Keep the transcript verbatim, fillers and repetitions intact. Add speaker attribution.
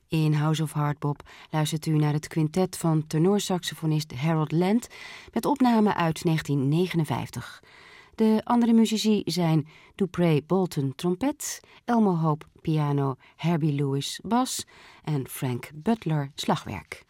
Speaker 1: In House of Hardbop luistert u naar het quintet van tenorsaxofonist Harold Land met opname uit negentien negenenvijftig. De andere muzici zijn Dupree Bolton trompet, Elmo Hope piano, Herbie Lewis bas en Frank Butler slagwerk.